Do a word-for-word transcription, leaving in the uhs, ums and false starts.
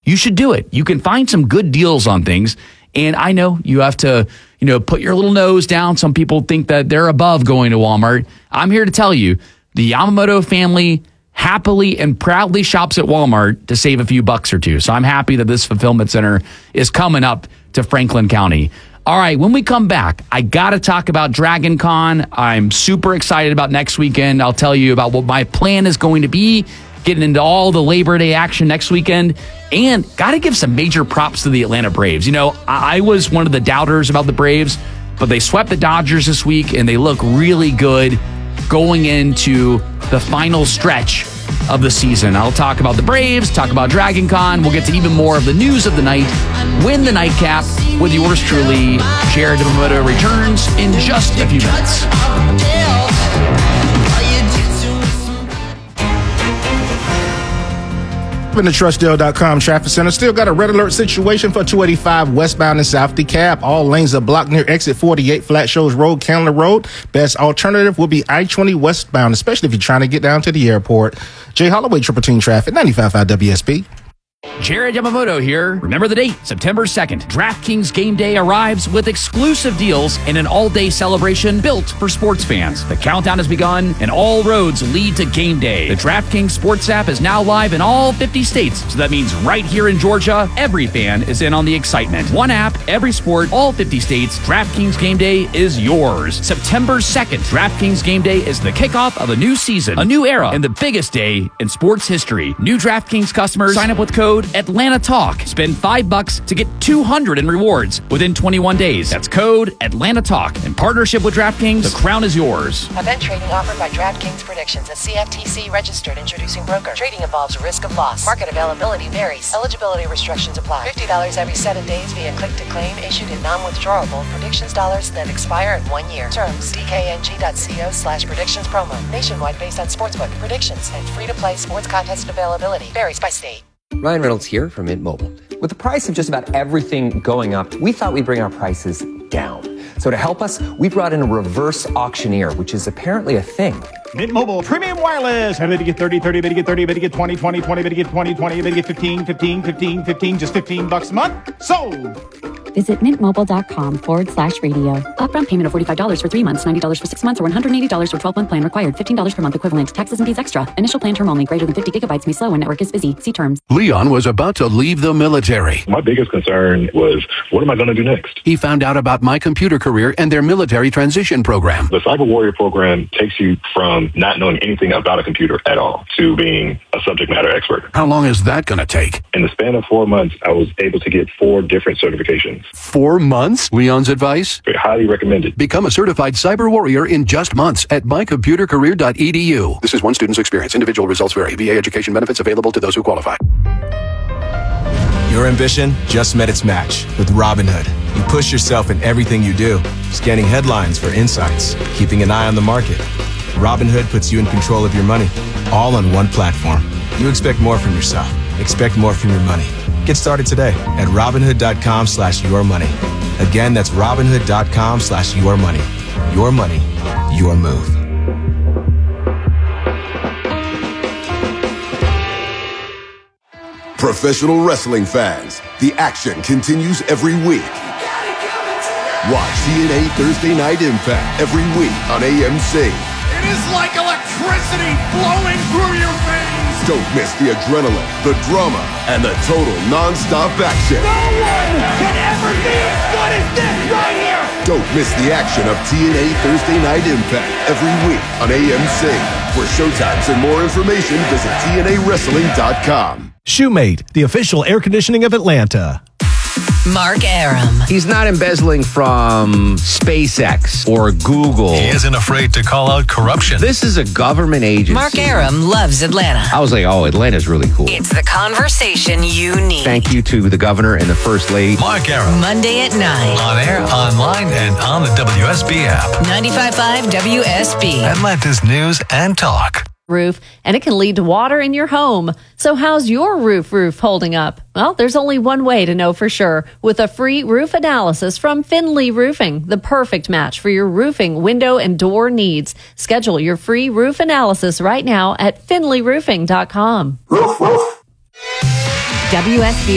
you should do it. You can find some good deals on things. And I know you have to, you know, put your little nose down. Some people think that they're above going to Walmart. I'm here to tell you, the Yamamoto family happily and proudly shops at Walmart to save a few bucks or two. So I'm happy that this fulfillment center is coming up to Franklin County. All right, when we come back, I got to talk about Dragon Con. I'm super excited about next weekend. I'll tell you about what my plan is going to be, getting into all the Labor Day action next weekend, and got to give some major props to the Atlanta Braves. You know, I, I was one of the doubters about the Braves, but they swept the Dodgers this week, and they look really good going into the final stretch of the season. I'll talk about the Braves, talk about Dragon Con. We'll get to even more of the news of the night. Win the nightcap with yours truly. Jared Yamamoto returns in just a few minutes. In the trust deal dot com traffic center, still got a red alert situation for two eighty-five westbound in South DeKalb. All lanes are blocked near exit forty-eight, Flat Shoals Road, Candler Road. Best alternative will be I twenty westbound, especially if you're trying to get down to the airport. Jay Holloway, Triple Team Traffic, ninety-five point five W S B. Jared Yamamoto here. Remember the date, September second. DraftKings Game Day arrives with exclusive deals and an all-day celebration built for sports fans. The countdown has begun, and all roads lead to Game Day. The DraftKings Sports app is now live in all fifty states, so that means right here in Georgia, every fan is in on the excitement. One app, every sport, all fifty states. DraftKings Game Day is yours. September second, DraftKings Game Day is the kickoff of a new season, a new era, and the biggest day in sports history. New DraftKings customers sign up with code Atlanta Talk. Spend five bucks to get two hundred in rewards within twenty-one days. That's code Atlanta Talk. In partnership with DraftKings, the crown is yours. Event trading offered by DraftKings Predictions, a C F T C registered introducing broker. Trading involves risk of loss. Market availability varies. Eligibility restrictions apply. fifty dollars every seven days via click to claim, issued in non-withdrawable predictions dollars that expire in one year. Terms dkng.co slash predictions promo. Nationwide based on sportsbook predictions and free-to-play sports contest availability. Varies by state. Ryan Reynolds here from Mint Mobile. With the price of just about everything going up, we thought we'd bring our prices down. So to help us, we brought in a reverse auctioneer, which is apparently a thing. Mint Mobile Premium Wireless. How about you get thirty, thirty, about you get thirty, about you get twenty, twenty, twenty, about you get twenty, twenty, about you get fifteen, fifteen, fifteen, fifteen, just fifteen bucks a month? Sold! Visit mintmobile.com forward slash radio. Upfront payment of forty-five dollars for three months, ninety dollars for six months, or one hundred eighty dollars for twelve-month plan required. fifteen dollars per month equivalent. Taxes and fees extra. Initial plan term only. Greater than fifty gigabytes may slow when network is busy. See terms. Leon was about to leave the military. My biggest concern was, what am I going to do next? He found out about My Computer Career and their military transition program. The Cyber Warrior program takes you from not knowing anything about a computer at all to being a subject matter expert. How long is that going to take? In the span of four months, I was able to get four different certifications. Four months? Leon's advice? Highly recommended. Become a certified cyber warrior in just months at my computer career dot e d u. This is one student's experience. Individual results vary. V A education benefits available to those who qualify. Your ambition just met its match with Robinhood. You push yourself in everything you do, scanning headlines for insights, keeping an eye on the market. Robinhood puts you in control of your money, all on one platform. You expect more from yourself. Expect more from your money. Get started today at Robinhood.com slash your money. Again, that's Robinhood.com slash your money. Your money, your move. Professional wrestling fans, the action continues every week. Watch T N A Thursday Night Impact every week on A M C. It is like electricity flowing through your veins. Don't miss the adrenaline, the drama, and the total non-stop action. No one can ever be as good as this right here. Don't miss the action of T N A Thursday Night Impact every week on A M C. For showtimes and more information, visit T N A wrestling dot com. Shoemate, the official air conditioning of Atlanta. Mark Arum. He's not embezzling from SpaceX or Google. He isn't afraid to call out corruption. This is a government agency. Mark Arum loves Atlanta. I was like, oh, Atlanta's really cool. It's the conversation you need. Thank you to the governor and the first lady. Mark Arum. Monday at nine. On air, online, and on the W S B app. ninety-five point five W S B. Atlanta's news and talk. Roof, and it can lead to water in your home. So how's your roof roof holding up? Well, there's only one way to know for sure. With a free roof analysis from Finley Roofing, the perfect match for your roofing, window, and door needs. Schedule your free roof analysis right now at finley roofing dot com. W S B